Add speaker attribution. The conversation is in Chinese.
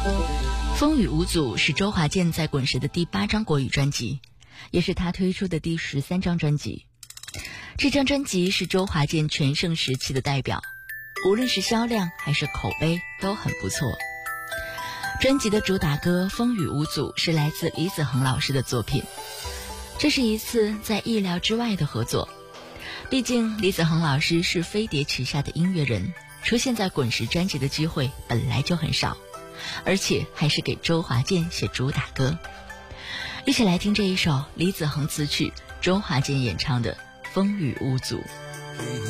Speaker 1: 风雨无阻是周华健在滚石的第8张国语专辑，也是他推出的第13张专辑。这张专辑是周华健全盛时期的代表，无论是销量还是口碑都很不错。专辑的主打歌《风雨无阻》是来自李子恒老师的作品，这是一次在意料之外的合作。毕竟李子恒老师是飞碟旗下的音乐人，出现在滚石专辑的机会本来就很少，而且还是给周华健写主打歌。一起来听这一首李子恒词曲，周华健演唱的《风雨无阻》。